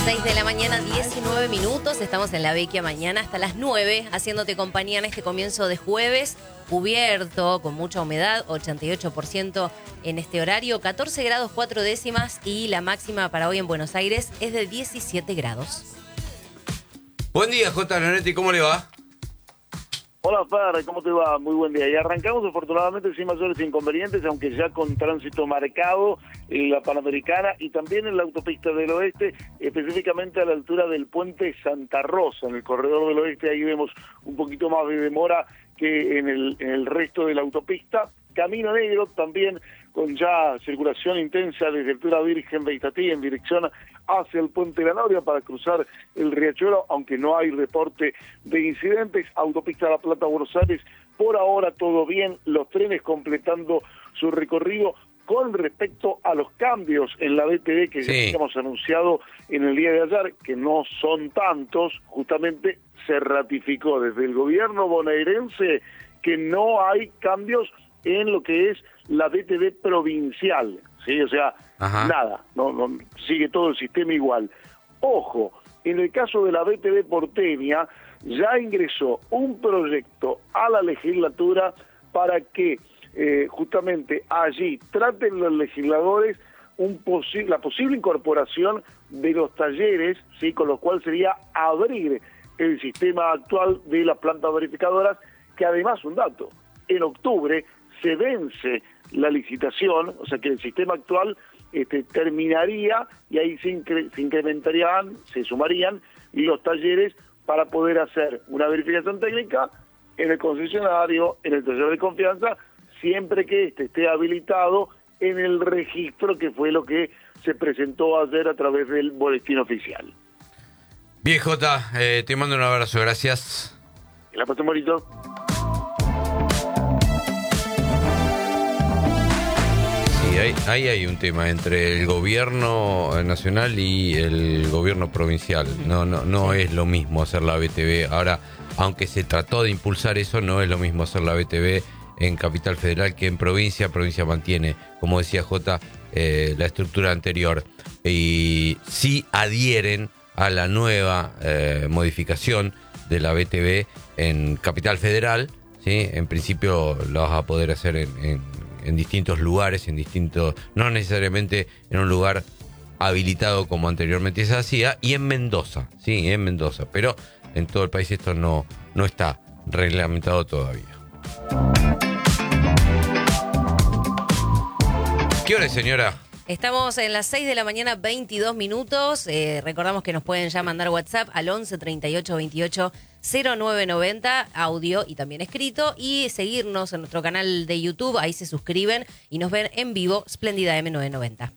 6 de la mañana, 19 minutos. Estamos en La Vecchia mañana hasta las 9, haciéndote compañía en este comienzo de jueves. Cubierto, con mucha humedad, 88% en este horario, 14 grados 4 décimas y la máxima para hoy en Buenos Aires es de 17 grados. Buen día, J. Leonetti, ¿cómo le va? Hola, Fer, ¿cómo te va? Muy buen día. Y arrancamos afortunadamente sin mayores inconvenientes, aunque ya con tránsito marcado en la Panamericana y también en la autopista del oeste, específicamente a la altura del puente Santa Rosa, en el corredor del oeste. Ahí vemos un poquito más de demora que en el resto de la autopista. Camino Negro también con ya circulación intensa desde altura Virgen de Itatí en dirección hacia el Puente de la Noria para cruzar el Riachuelo, aunque no hay reporte de incidentes. Autopista La Plata, Buenos Aires, por ahora todo bien, los trenes completando su recorrido. Con respecto a los cambios en la BTV que ya habíamos anunciado en el día de ayer, que no son tantos, justamente se ratificó desde el gobierno bonaerense que no hay cambios en lo que es la BTV provincial, ¿sí? O sea, nada, no sigue todo el sistema igual. Ojo, en el caso de la BTV porteña, ya ingresó un proyecto a la legislatura para que justamente allí traten los legisladores la posible incorporación de los talleres, ¿sí? Con lo cual sería abrir el sistema actual de las plantas verificadoras, que además, un dato, en octubre se vence la licitación, o sea que el sistema actual terminaría y ahí se incrementarían, se sumarían los talleres para poder hacer una verificación técnica en el concesionario, en el taller de confianza, siempre que esté habilitado en el registro, que fue lo que se presentó ayer a través del boletín oficial. Bien, Jota, te mando un abrazo, gracias. Que la pasen bonito. Ahí hay un tema entre el gobierno nacional y el gobierno provincial. No es lo mismo hacer la BTV. Ahora, aunque se trató de impulsar eso, no es lo mismo hacer la BTV en Capital Federal que en provincia. Provincia mantiene, como decía Jota, la estructura anterior. Y sí adhieren a la nueva modificación de la BTV en Capital Federal, ¿sí? En principio lo vas a poder hacer en distintos lugares, no necesariamente en un lugar habilitado como anteriormente se hacía, y en Mendoza, sí, en Mendoza, pero en todo el país esto no está reglamentado todavía. ¿Qué hora es, señora? Estamos en las 6 de la mañana, 22 minutos. Recordamos que nos pueden ya mandar WhatsApp al 11 38 28 0990, audio y también escrito, y seguirnos en nuestro canal de YouTube. Ahí se suscriben y nos ven en vivo, Splendida M990.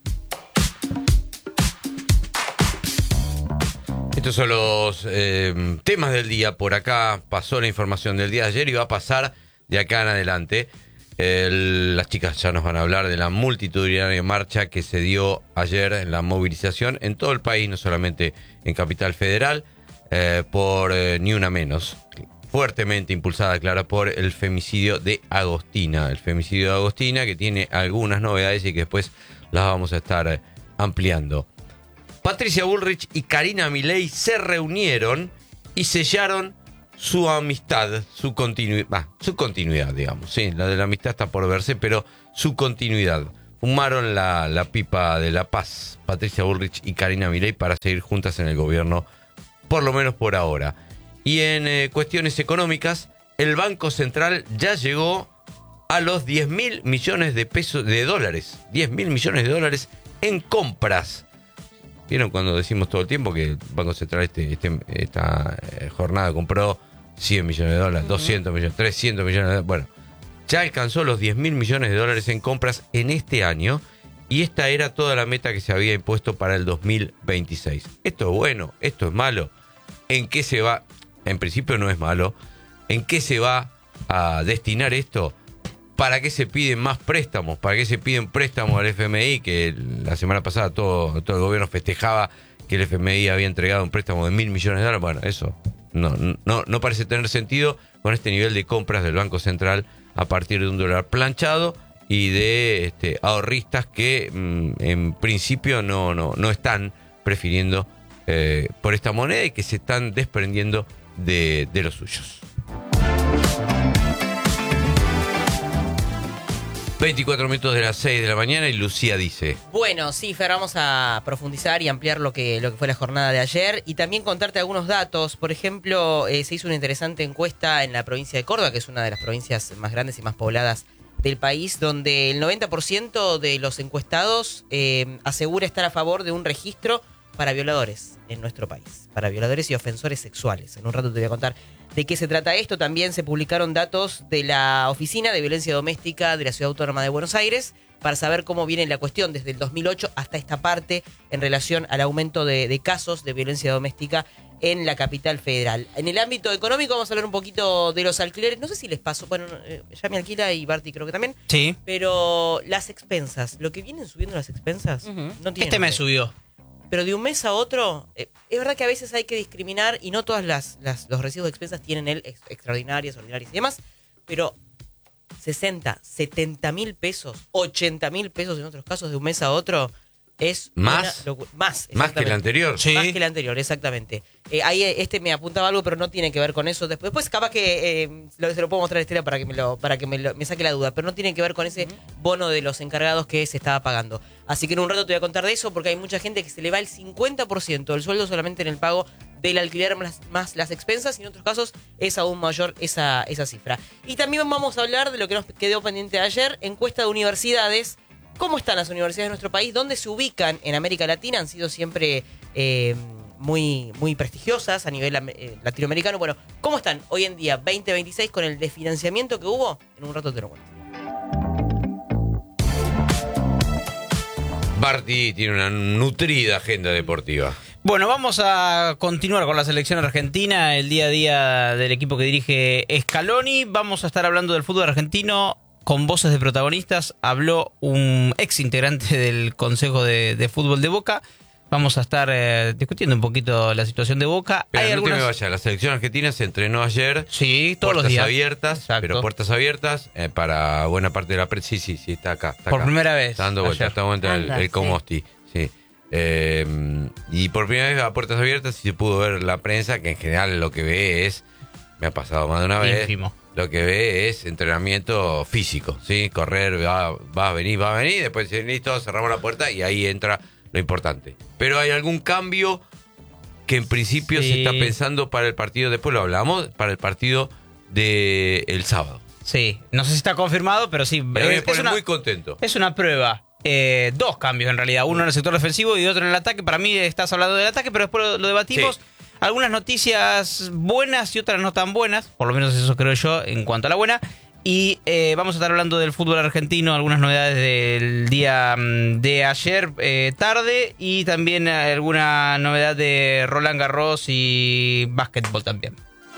Estos son los temas del día. Por acá pasó la información del día de ayer y va a pasar de acá en adelante. Las chicas ya nos van a hablar de la multitudinaria marcha que se dio ayer en la movilización en todo el país, no solamente en Capital Federal, por Ni Una Menos, fuertemente impulsada, claro, por el femicidio de Agostina. El femicidio de Agostina, que tiene algunas novedades y que después las vamos a estar ampliando. Patricia Bullrich y Karina Milei se reunieron y sellaron su amistad, su continuidad, digamos. Sí, la de la amistad está por verse, pero su continuidad. Fumaron la pipa de la paz, Patricia Bullrich y Karina Milei, para seguir juntas en el gobierno, por lo menos por ahora. Y en cuestiones económicas, el Banco Central ya llegó a los 10.000 millones de dólares. 10.000 millones de dólares en compras. ¿Vieron cuando decimos todo el tiempo que el Banco Central esta jornada compró 100 millones de dólares, 200 millones, 300 millones de dólares? Bueno, ya alcanzó los 10.000 millones de dólares en compras en este año, y esta era toda la meta que se había impuesto para el 2026. ¿Esto es bueno? ¿Esto es malo? ¿En qué se va? En principio no es malo. ¿En qué se va a destinar esto? ¿Para qué se piden más préstamos? ¿Para qué se piden préstamos al FMI? Que la semana pasada todo el gobierno festejaba que el FMI había entregado un préstamo de 1.000 millones de dólares. Bueno, eso no parece tener sentido con este nivel de compras del Banco Central a partir de un dólar planchado y de ahorristas que en principio no están prefiriendo por esta moneda y que se están desprendiendo de los suyos. 24 minutos de las 6 de la mañana y Lucía dice... Bueno, sí, Fer, vamos a profundizar y ampliar lo que fue la jornada de ayer y también contarte algunos datos. Por ejemplo, se hizo una interesante encuesta en la provincia de Córdoba, que es una de las provincias más grandes y más pobladas del país, donde el 90% de los encuestados asegura estar a favor de un registro para violadores en nuestro país, para violadores y ofensores sexuales. En un rato te voy a contar de qué se trata esto. También se publicaron datos de la Oficina de Violencia Doméstica de la Ciudad Autónoma de Buenos Aires para saber cómo viene la cuestión desde el 2008 hasta esta parte en relación al aumento de casos de violencia doméstica en la capital federal. En el ámbito económico vamos a hablar un poquito de los alquileres. No sé si les pasó, bueno, ya me alquila y Barty creo que también. Sí. Pero las expensas, lo que vienen subiendo las expensas, no tiene Este mes subió. Pero de un mes a otro, es verdad que a veces hay que discriminar y no todas los recibos de expensas tienen extraordinarias, ordinarias y demás, pero 60, 70 mil pesos, 80 mil pesos en otros casos de un mes a otro es ¿Más? una locura. Más ¿Más que el anterior? Sí. Más que el anterior, exactamente. Ahí me apuntaba algo, pero no tiene que ver con eso. Después capaz que se lo puedo mostrar a Estela para que me saque la duda, pero no tiene que ver con ese bono de los encargados que se estaba pagando. Así que en un rato te voy a contar de eso, porque hay mucha gente que se le va el 50% del sueldo solamente en el pago del alquiler más las expensas, y en otros casos es aún mayor esa cifra. Y también vamos a hablar de lo que nos quedó pendiente de ayer, encuesta de universidades. ¿Cómo están las universidades de nuestro país? ¿Dónde se ubican en América Latina? Han sido siempre muy, muy prestigiosas a nivel latinoamericano. Bueno, ¿cómo están hoy en día, 2026, con el desfinanciamiento que hubo? En un rato te lo cuento. Barty tiene una nutrida agenda deportiva. Bueno, vamos a continuar con la selección argentina, el día a día del equipo que dirige Scaloni. Vamos a estar hablando del fútbol argentino con voces de protagonistas. Habló un ex integrante del Consejo de Fútbol de Boca. Vamos a estar discutiendo un poquito la situación de Boca. Pero Hay no algunas... te me vayas, la selección argentina se entrenó ayer. Sí, todos los días. Abiertas, Exacto. pero puertas abiertas para buena parte de la prensa. Sí, está acá. Por primera vez. Está dando vuelta, ayer. está dando vuelta Anda, el Comosti. Sí. Y por primera vez a puertas abiertas sí se pudo ver la prensa, que en general lo que ve es, me ha pasado más de una vez, Ínfimo. lo que ve es entrenamiento físico, ¿sí? Correr, va a venir, después dicen listo, cerramos la puerta y ahí entra lo importante. Pero hay algún cambio que en principio Sí. se está pensando para el partido, después lo hablamos, para el partido del sábado. Sí, no sé si está confirmado, pero sí. Me pone muy contento. Es una prueba. Dos cambios en realidad, uno en el sector defensivo y otro en el ataque. Para mí estás hablando del ataque, pero después lo debatimos. Sí. Algunas noticias buenas y otras no tan buenas, por lo menos eso creo yo en cuanto a la buena. Y vamos a estar hablando del fútbol argentino, algunas novedades del día de ayer tarde, y también alguna novedad de Roland Garros y básquetbol también.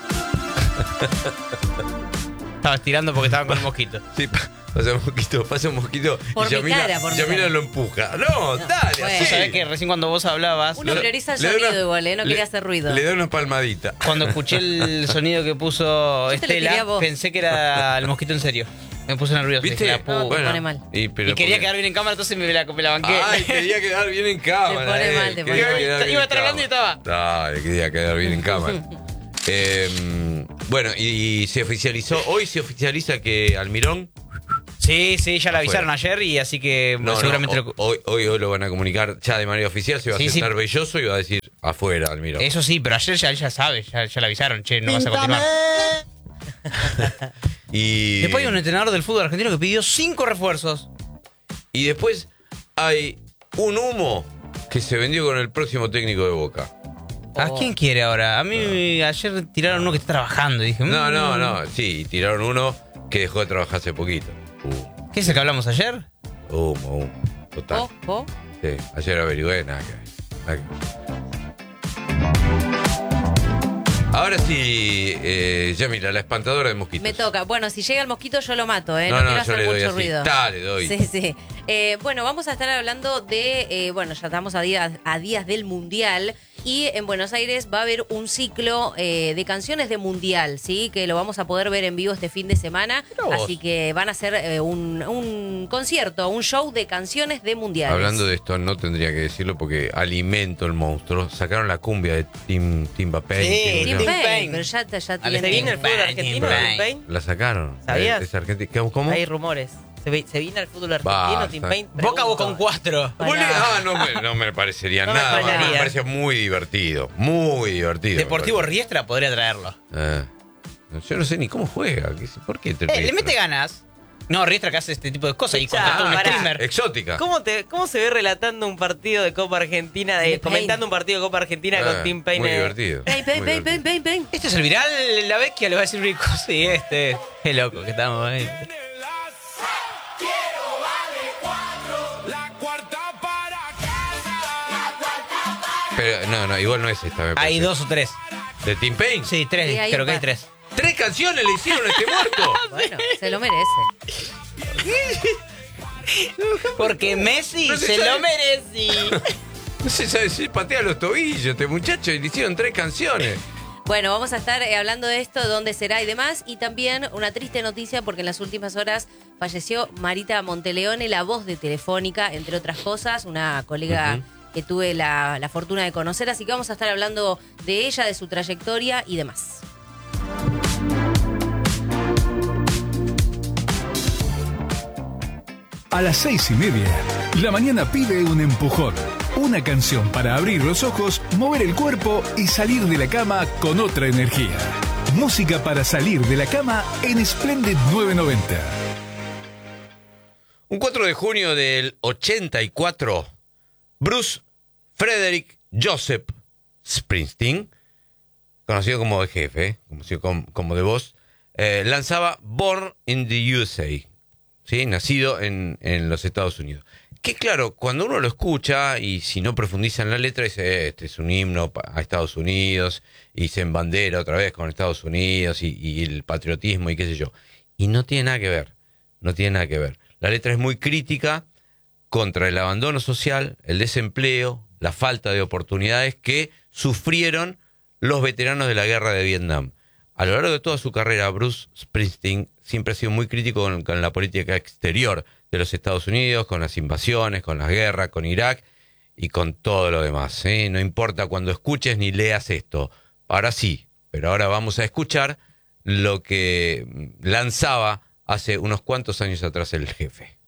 Estaba estirando porque estaban con el mosquito. Sí, pasa un mosquito Por y mi cara, por mi Yamila cara. lo empuja. No, dale, bueno. Tú así. sabés que recién cuando vos hablabas, Uno prioriza el Le doy sonido una- igual, no le- quería hacer ruido. Le da una palmadita. cuando escuché el sonido que puso Yo te lo quería a Estela, vos. pensé que era el mosquito en serio. Me puse nervioso. ¿Viste? Dije, No, te pone mal. Y, pero y quería porque- quedar bien en cámara, entonces me la banqué. Ay, quería quedar bien en cámara. Te pone mal, te pone Quería mal. quedar bien Iba a en estar hablando y cámara. estaba. Dale, quería quedar bien en cámara. Bueno, y se oficializó, hoy se oficializa que Almirón... Sí, ya la avisaron ayer y así que seguramente hoy lo van a comunicar ya de manera oficial, se va a Sí, sentar Belloso y va a decir afuera Almirón. Eso sí, pero ayer ya sabe, ya la avisaron, che, no vas a continuar. Y Después hay un entrenador del fútbol argentino que pidió 5 refuerzos. y después hay un humo que se vendió con el próximo técnico de Boca. ¿A quién quiere ahora? A mí ayer tiraron uno que está trabajando y dije... No, sí, tiraron uno que dejó de trabajar hace poquito. ¿Qué es el que hablamos ayer? Humo, total. Ojo. Sí, ayer averigué, nada que ver. Ahora sí, Yamila, la espantadora de mosquitos. Me toca. Bueno, si llega el mosquito yo lo mato, ¿eh? No, quiero yo hacer le doy mucho así. ruido. Dale, doy. Sí. Bueno, vamos a estar hablando de... bueno, ya estamos a días del Mundial Y en Buenos Aires va a haber un ciclo de canciones de Mundial, ¿sí? Que lo vamos a poder ver en vivo este fin de semana. Así que van a hacer un concierto, un show de canciones de Mundial. Hablando de esto, no tendría que decirlo porque Alimento el monstruo. Sacaron la cumbia de Timba Payne. Sí, Tim Tim Payne, Payne. pero ya ¿Se tiene... viene el fútbol argentino, Tim Payne? La sacaron. ¿Sabías? Es argentina. ¿Cómo? Hay rumores. ¿Se viene al fútbol argentino, Basta. Tim Payne? Boca vos con Pregunto. 4. No me parecería No me nada. extrañaría. Me parecía muy divertido. Muy divertido. Deportivo Riestra podría traerlo. Yo no sé ni cómo juega. ¿Por qué te Le mete ganas. No, Riestra que hace este tipo de cosas y Escuchá, contrata un pará. streamer. Exótica. ¿Cómo se ve relatando un partido de Copa Argentina, Tim Payne. comentando un partido de Copa Argentina con Tim Payne? Muy divertido. Payne, Muy Payne, divertido. Payne, Payne. ¿Este es el viral? La Vecchia le va a decir Rico. Sí, este. Qué loco que estamos ahí. Pero no, igual no es esta. Me Hay parece. 2 o 3. ¿De Tim Payne? Sí, 3. Sí, hay Creo un que hay par. 3. 3 canciones le hicieron a este muerto. Bueno, se lo merece. Porque Messi No se se sabe. lo merece. No se sabe si patea los tobillos este muchacho y le hicieron 3 canciones. Bueno, vamos a estar hablando de esto, dónde será y demás. Y también una triste noticia porque en las últimas horas falleció Marita Monteleone, la voz de Telefónica, entre otras cosas, una colega que tuve la fortuna de conocer. Así que vamos a estar hablando de ella, de su trayectoria y demás. A las 6:30, la mañana pide un empujón. Una canción para abrir los ojos, mover el cuerpo y salir de la cama con otra energía. Música para salir de la cama en Splendid 990. Un 4 de junio del 84, Bruce Frederick Joseph Springsteen, conocido como el jefe, conocido como The Boss, lanzaba Born in the USA, ¿sí? Nacido en los Estados Unidos. Que claro, cuando uno lo escucha y si no profundiza en la letra, dice, este es un himno a Estados Unidos y se embandera otra vez con Estados Unidos y el patriotismo y qué sé yo. Y no tiene nada que ver, no tiene nada que ver. La letra es muy crítica contra el abandono social, el desempleo, la falta de oportunidades que sufrieron los veteranos de la guerra de Vietnam. A lo largo de toda su carrera, Bruce Springsteen siempre ha sido muy crítico con la política exterior de los Estados Unidos, con las invasiones, con las guerras, con Irak y con todo lo demás, ¿eh? No importa cuando escuches ni leas esto. Ahora sí, pero ahora vamos a escuchar lo que lanzaba hace unos cuantos años atrás el jefe.